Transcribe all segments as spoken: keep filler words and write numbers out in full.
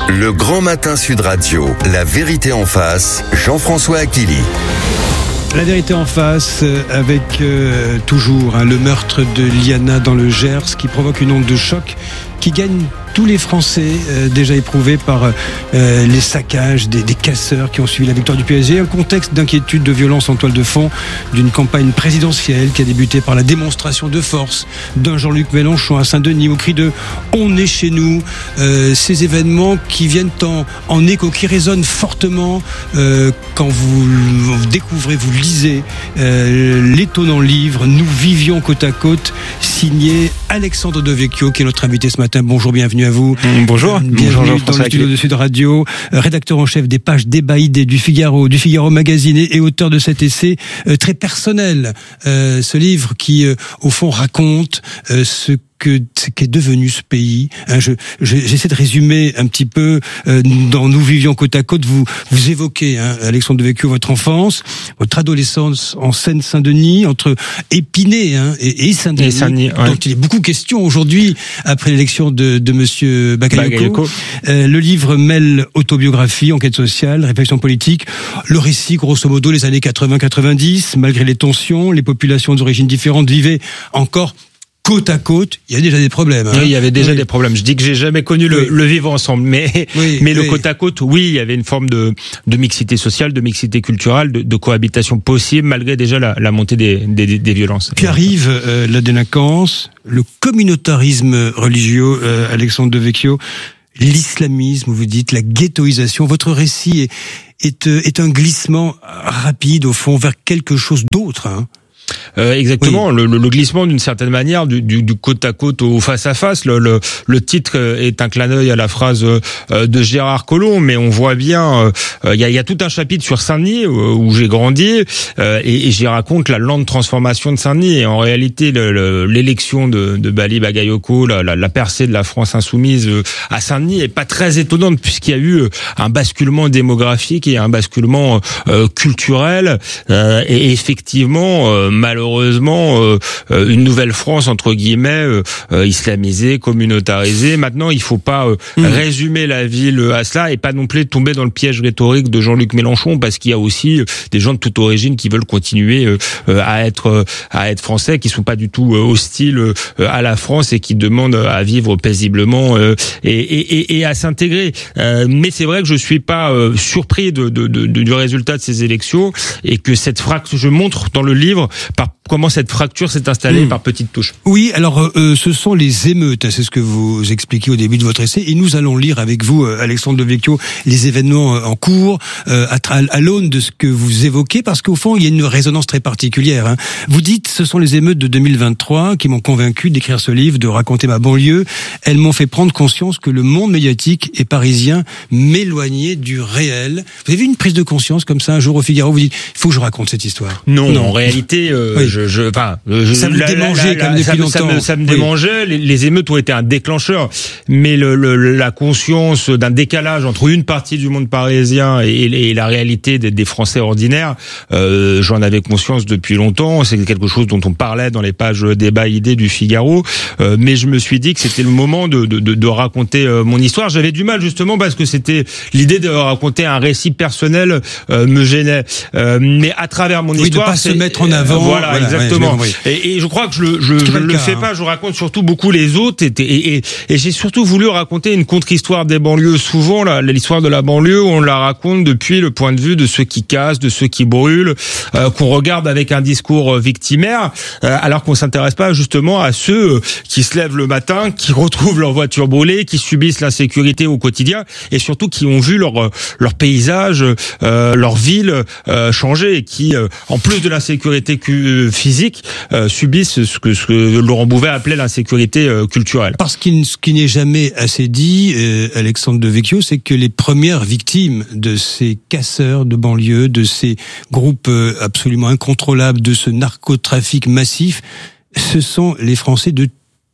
Le Grand Matin Sud Radio, la vérité en face, Jean-François Achilly. La vérité en face avec euh, toujours hein, le meurtre de Liana dans le Gers qui provoque une onde de choc qui gagne tous les Français euh, déjà éprouvés par euh, les saccages des, des casseurs qui ont suivi la victoire du P S G. Un contexte d'inquiétude, de violence en toile de fond d'une campagne présidentielle qui a débuté par la démonstration de force d'un Jean-Luc Mélenchon à Saint-Denis au cri de « On est chez nous ». Euh, ces événements qui viennent en, en écho, qui résonnent fortement euh, quand vous, vous découvrez, vous lisez euh, l'étonnant livre « Nous vivions côte à côte » signé Alexandre Devecchio qui est notre invité ce matin. Bonjour, bienvenue à vous. Bonjour. Bienvenue Bonjour, dans le studio de Sud Radio, rédacteur en chef des pages débat idées du Figaro, du Figaro Magazine et auteur de cet essai euh, très personnel. Euh, ce livre qui, euh, au fond, raconte euh, ce que ce qu'est devenu ce pays. Hein, je, je, j'essaie de résumer un petit peu. Euh, dans Nous vivions côte à côte, vous vous évoquez, hein, Alexandre Devecchio, votre enfance, votre adolescence en Seine-Saint-Denis, entre Épinay hein, et, et Saint-Denis, et Saint-Denis dont ouais. il est beaucoup question aujourd'hui après l'élection de, de Monsieur Bakayoko. Bakayoko. Euh, le livre mêle autobiographie, enquête sociale, réflexion politique. Le récit, grosso modo, les années quatre-vingts quatre-vingt-dix, malgré les tensions, les populations d'origines différentes vivaient encore côte à côte, il y a déjà des problèmes. Hein. Oui, il y avait déjà oui. des problèmes. Je dis que j'ai jamais connu le, oui. le vivre ensemble, mais oui, mais oui. le côte à côte, oui, il y avait une forme de de mixité sociale, de mixité culturelle, de, de cohabitation possible malgré déjà la, la montée des, des des violences. Puis arrive euh, la délinquance, le communautarisme religieux, euh, Alexandre Devecchio, l'islamisme, vous dites, la ghettoisation. Votre récit est est, est un glissement rapide au fond vers quelque chose d'autre. Hein. Euh, exactement, oui. le, le, le glissement d'une certaine manière du, du, du côte à côte au face à face. Le, le, le titre est un clin d'œil à la phrase euh, de Gérard Collomb, mais on voit bien, il euh, y, a, y a tout un chapitre sur Saint-Denis où, où j'ai grandi euh, et, et j'y raconte la lente transformation de Saint-Denis. Et en réalité, le, le, l'élection de, de Bali Bagayoko, la, la, la percée de la France insoumise à Saint-Denis est pas très étonnante puisqu'il y a eu un basculement démographique et un basculement euh, culturel euh, et effectivement. Euh, malheureusement euh, une nouvelle France entre guillemets euh, euh, islamisée, communautarisée. Maintenant, il faut pas euh, mmh. résumer la ville à cela et pas non plus tomber dans le piège rhétorique de Jean-Luc Mélenchon parce qu'il y a aussi euh, des gens de toute origine qui veulent continuer euh, euh, à être euh, à être français, qui sont pas du tout euh, hostiles euh, à la France et qui demandent à vivre paisiblement euh, et, et, et à s'intégrer. Euh, mais c'est vrai que je suis pas euh, surpris de, de, de, du résultat de ces élections et que cette fracture, je montre dans le livre par comment cette fracture s'est installée mmh. par petites touches. Oui, alors euh, ce sont les émeutes, c'est ce que vous expliquez au début de votre essai, et nous allons lire avec vous, Alexandre Devecchio, les événements en cours, euh, à, à l'aune de ce que vous évoquez, parce qu'au fond, il y a une résonance très particulière. Hein. Vous dites, ce sont les émeutes de deux mille vingt-trois qui m'ont convaincu d'écrire ce livre, de raconter ma banlieue. Elles m'ont fait prendre conscience que le monde médiatique et parisien m'éloignait du réel. Vous avez vu une prise de conscience comme ça un jour au Figaro, vous dites, il faut que je raconte cette histoire. Non, non. En réalité... Euh, oui. Je, je, enfin, je, ça vous démangeait comme depuis ça, longtemps. Ça me, ça me oui. démangeait. Les, les émeutes ont été un déclencheur, mais le, le, la conscience d'un décalage entre une partie du monde parisien et, et la réalité des, des Français ordinaires, euh, j'en avais conscience depuis longtemps. C'est quelque chose dont on parlait dans les pages débat idées du Figaro, euh, mais je me suis dit que c'était le moment de, de, de, de raconter euh, mon histoire. J'avais du mal justement parce que c'était l'idée de raconter un récit personnel euh, me gênait, euh, mais à travers mon oui, histoire, de pas se mettre en avant. Euh, voilà, voilà, exactement. Ouais, et, et je crois que je le, je, je le cas, fais hein. pas. Je raconte surtout beaucoup les autres. Et, et, et, et j'ai surtout voulu raconter une contre-histoire des banlieues. Souvent, là, l'histoire de la banlieue, on la raconte depuis le point de vue de ceux qui cassent, de ceux qui brûlent, euh, qu'on regarde avec un discours victimaire, euh, alors qu'on s'intéresse pas justement à ceux qui se lèvent le matin, qui retrouvent leur voiture brûlée, qui subissent l'insécurité au quotidien, et surtout qui ont vu leur leur paysage, euh, leur ville euh, changer, et qui, euh, en plus de l'insécurité physique, euh, subissent ce que, ce que Laurent Bouvet appelait l'insécurité euh, culturelle. Parce qu'il, ce qui n'est jamais assez dit, euh, Alexandre Devecchio, c'est que les premières victimes de ces casseurs de banlieue, de ces groupes euh, absolument incontrôlables, de ce narcotrafic massif, ce sont les Français de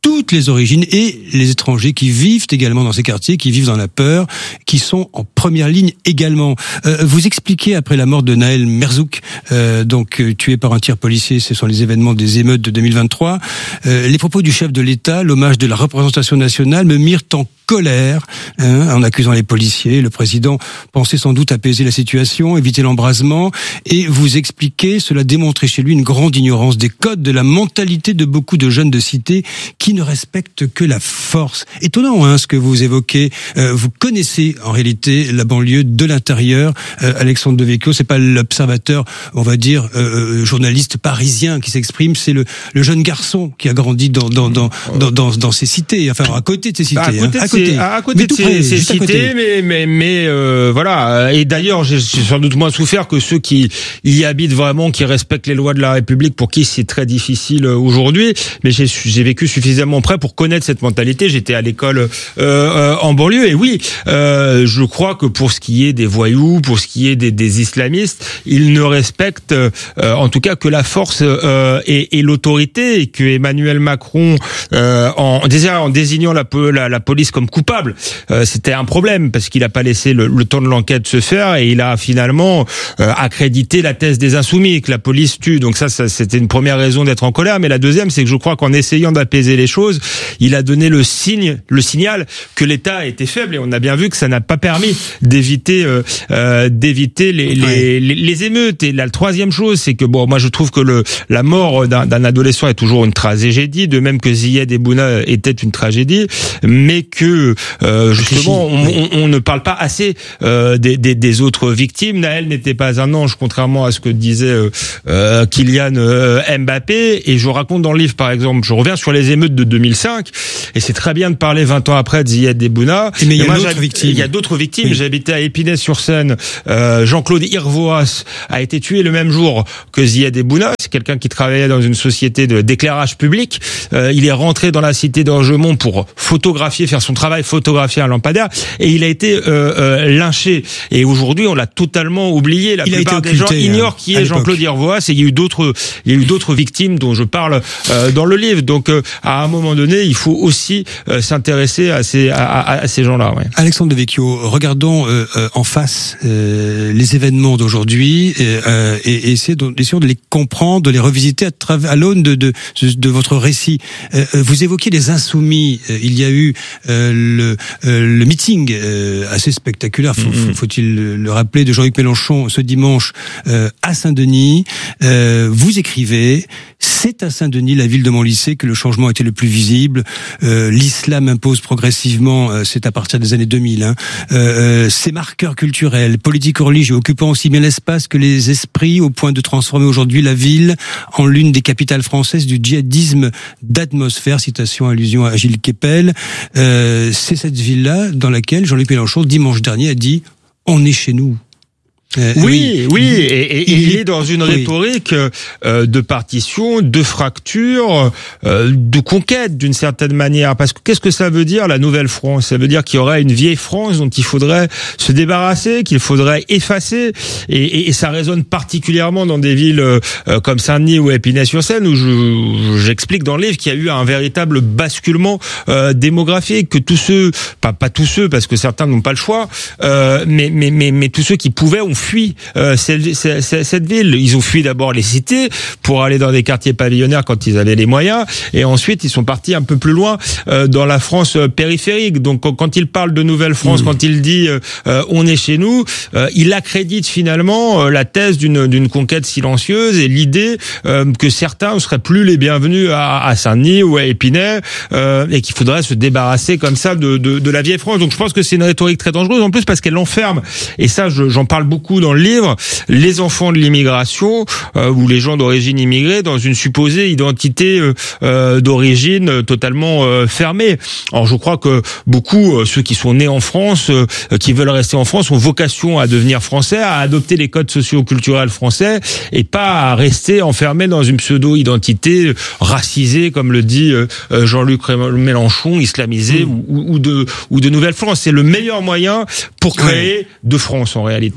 toutes les origines et les étrangers qui vivent également dans ces quartiers, qui vivent dans la peur, qui sont en première ligne également. Euh, vous expliquez après la mort de Nahel Merzouk, euh, donc euh, tué par un tir policier, ce sont les événements des émeutes de deux mille vingt-trois, euh, les propos du chef de l'État, l'hommage de la représentation nationale me mirent en colère, hein, en accusant les policiers. Le président pensait sans doute apaiser la situation, éviter l'embrasement, et vous expliquez, cela démontrait chez lui une grande ignorance des codes, de la mentalité de beaucoup de jeunes de cité qui ne respectent que la force. Étonnant, hein, ce que vous évoquez. Euh, vous connaissez en réalité la banlieue de l'intérieur. Euh, Alexandre Devecchio, c'est pas l'observateur, on va dire, euh, journaliste parisien qui s'exprime, c'est le, le jeune garçon qui a grandi dans dans dans dans dans, dans ces cités, enfin à côté de ces cités. À côté, hein, à côté, à côté de ces, ces cités, mais mais mais euh, voilà. Et d'ailleurs, j'ai sans doute moins souffert que ceux qui y habitent vraiment, qui respectent les lois de la République, pour qui c'est très difficile aujourd'hui. Mais j'ai j'ai vécu suffisamment près pour connaître cette mentalité. J'étais à l'école euh, euh, en banlieue, et oui, euh, je crois que pour ce qui est des voyous, pour ce qui est des, des islamistes, ils ne respectent euh, en tout cas que la force euh, et, et l'autorité, et que Emmanuel Macron, euh, en, déjà en désignant la, la, la police comme coupable, euh, c'était un problème parce qu'il n'a pas laissé le, le temps de l'enquête se faire, et il a finalement euh, accrédité la thèse des insoumis, que la police tue. Donc ça, ça c'était une première raison d'être en colère. Mais la deuxième, c'est que je crois qu'en essayant d'apaiser les choses, il a donné le signe, le signal que l'État était faible, et on a bien vu que ça n'a pas permis d'éviter euh, euh, d'éviter les, les, les, les émeutes. Et la troisième chose, c'est que bon, moi je trouve que le la mort d'un, d'un adolescent est toujours une tragédie, de même que Ziad Ebouna était une tragédie, mais que euh, justement on, on, on ne parle pas assez euh, des, des, des autres victimes. Nahel n'était pas un ange, contrairement à ce que disait euh, euh, Kylian euh, Mbappé. Et je raconte dans le livre, par exemple, je reviens sur les émeutes de deux mille cinq, et c'est très bien de parler vingt ans après de Ziad Ebouna. Mais il y a d'autres victimes. Il y a d'autres victimes. Oui. J'habitais à Épinay-sur-Seine. Euh, Jean-Claude Irvoas a été tué le même jour que Ziad Ebouna. C'est quelqu'un qui travaillait dans une société de, d'éclairage public. Euh, il est rentré dans la cité d'Angemont pour photographier, faire son travail, photographier un lampadaire, et il a été euh, euh, lynché. Et aujourd'hui, on l'a totalement oublié. La il plupart occulté, des gens ignorent qui est Jean-Claude Irvoas, et il y a eu d'autres, il y a eu d'autres victimes dont je parle euh, dans le livre. Donc, euh, à un moment donné, il faut aussi euh, s'intéresser à ces, à, à, à ces gens-là. Ouais. Alexandre Devecchio, regardons euh, euh, en face euh, les événements d'aujourd'hui euh, et, et essayons, de, essayons de les comprendre, de les revisiter à travers à l'aune de, de, de votre récit. Euh, vous évoquez les insoumis. Euh, il y a eu euh, le, euh, le meeting euh, assez spectaculaire, faut, mm-hmm. faut-il le rappeler, de Jean-Luc Mélenchon ce dimanche euh, à Saint-Denis. Euh, vous écrivez: c'est à Saint-Denis, la ville de mon lycée, que le changement était le plus visible. Euh, l'islam impose progressivement, euh, c'est à partir des années deux mille, hein, euh, ces marqueurs culturels, politico-religieux, occupant aussi bien l'espace que les esprits, au point de transformer aujourd'hui la ville en l'une des capitales françaises du djihadisme d'atmosphère. Citation, allusion à Gilles Kepel. Euh, c'est cette ville-là dans laquelle Jean-Luc Mélenchon, dimanche dernier, a dit « on est chez nous ». Euh, oui, oui, oui, et, et, il, il est dans une oui. rhétorique euh, de partition, de fracture, euh, de conquête d'une certaine manière. Parce que qu'est-ce que ça veut dire, la nouvelle France? Ça veut dire qu'il y aurait une vieille France dont il faudrait se débarrasser, qu'il faudrait effacer. Et, et, et ça résonne particulièrement dans des villes euh, comme Saint-Denis ou Épinay-sur-Seine, où je, j'explique dans le livre qu'il y a eu un véritable basculement euh, démographique, que tous ceux, pas pas tous ceux, parce que certains n'ont pas le choix, euh, mais mais mais mais tous ceux qui pouvaient ont fui euh, cette, cette, cette ville. Ils ont fui d'abord les cités pour aller dans des quartiers pavillonnaires quand ils avaient les moyens, et ensuite ils sont partis un peu plus loin euh, dans la France euh, périphérique. Donc quand il parle de Nouvelle-France, mmh. quand il dit euh, on est chez nous, euh, il accrédite finalement euh, la thèse d'une, d'une conquête silencieuse, et l'idée euh, que certains ne seraient plus les bienvenus à, à Saint-Denis ou à Épinay, euh, et qu'il faudrait se débarrasser comme ça de, de, de la vieille France. Donc je pense que c'est une rhétorique très dangereuse, en plus parce qu'elle enferme, et ça je, j'en parle beaucoup dans le livre, les enfants de l'immigration euh, ou les gens d'origine immigrée dans une supposée identité euh, euh, d'origine totalement euh, fermée. Alors je crois que beaucoup, euh, ceux qui sont nés en France, euh, qui veulent rester en France, ont vocation à devenir français, à adopter les codes socio-culturels français, et pas à rester enfermés dans une pseudo-identité racisée, comme le dit euh, Jean-Luc Mélenchon, islamisée, mmh. ou, ou de ou de Nouvelle-France. C'est le meilleur moyen pour créer ouais. de France en réalité. Vous écrivez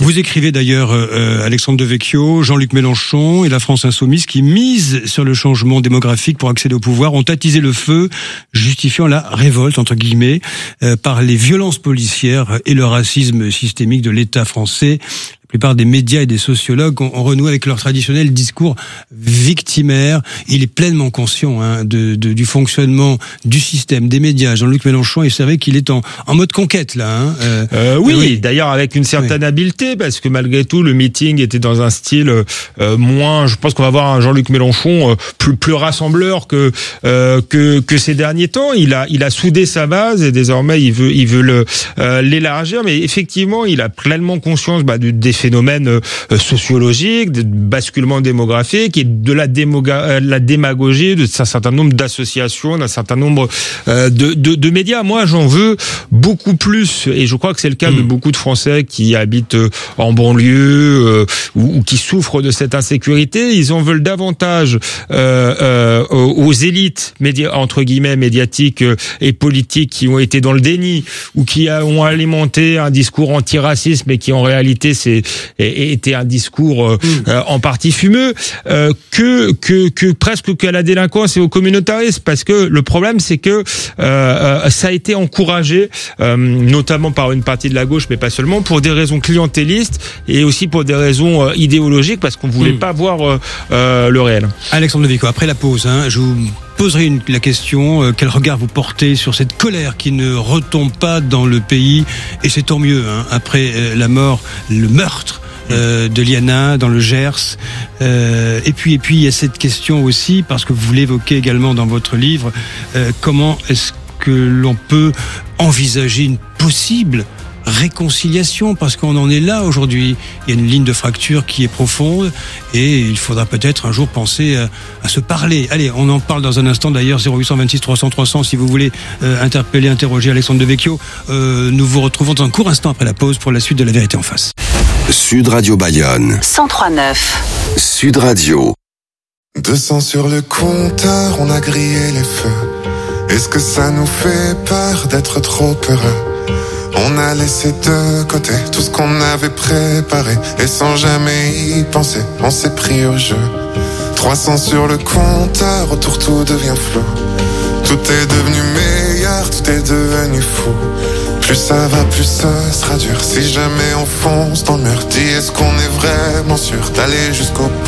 écrivez d'ailleurs, euh, Alexandre Devecchio, Jean-Luc Mélenchon et la France Insoumise qui misent sur le changement démographique pour accéder au pouvoir ont attisé le feu, justifiant la révolte, entre guillemets, euh, par les violences policières et le racisme systémique de l'État français. La plupart des médias et des sociologues ont, ont renoué avec leur traditionnel discours victimaire. Il est pleinement conscient hein, de, de, du fonctionnement du système, des médias. Jean-Luc Mélenchon, il savait qu'il est en, en mode conquête, là. Hein. Euh, euh, oui, oui, d'ailleurs avec une certaine oui. habileté, parce que malgré tout, le meeting était dans un style euh, moins... Je pense qu'on va voir un Jean-Luc Mélenchon euh, plus, plus rassembleur que, euh, que, que ces derniers temps. Il a, il a soudé sa base et désormais, il veut, il veut le, euh, l'élargir. Mais effectivement, il a pleinement conscience bah, du, des phénomènes euh, sociologiques, de basculement démographique et de la, démoga- la démagogie d'un certain nombre d'associations, d'un certain nombre euh, de, de, de médias. Moi, j'en veux beaucoup plus, et je crois que c'est le cas mmh. de beaucoup de Français qui habitent en banlieue euh, ou, ou qui souffrent de cette insécurité. Ils en veulent davantage euh, euh, aux élites média- entre guillemets médiatiques et politiques qui ont été dans le déni ou qui ont alimenté un discours antiraciste, mais qui en réalité c'est et était un discours euh, mmh. euh, en partie fumeux, euh, que que que presque qu'à la délinquance et au communautarisme, parce que le problème c'est que euh, euh, ça a été encouragé, euh, notamment par une partie de la gauche, mais pas seulement, pour des raisons clientélistes et aussi pour des raisons euh, idéologiques, parce qu'on voulait mmh. pas voir euh, euh, le réel. Alexandre Devecchio, après la pause, hein, je vous poserai une, la question, euh, quel regard vous portez sur cette colère qui ne retombe pas dans le pays, et c'est tant mieux, hein, après euh, la mort, le meurtre euh, de Liana dans le Gers, euh, et puis et puis il y a cette question aussi, parce que vous l'évoquez également dans votre livre, euh, comment est-ce que l'on peut envisager une possible réconciliation, parce qu'on en est là aujourd'hui. Il y a une ligne de fracture qui est profonde et il faudra peut-être un jour penser à, à se parler. Allez, on en parle dans un instant d'ailleurs. Zéro huit deux six trois cents trois cents si vous voulez euh, interpeller, interroger Alexandre Devecchio. Euh, nous vous retrouvons dans un court instant après la pause pour la suite de La Vérité en Face. Sud Radio Bayonne cent trois neuf. Sud Radio. deux cents sur le compteur, on a grillé les feux. Est-ce que ça nous fait peur d'être trop heureux? On a laissé de côté tout ce qu'on avait préparé, et sans jamais y penser, on s'est pris au jeu. trois cents sur le compteur, autour tout devient flou. Tout est devenu meilleur, tout est devenu fou. Plus ça va, plus ce sera dur. Si jamais on fonce dans le mur, dis est-ce qu'on est vraiment sûr d'aller jusqu'au bout?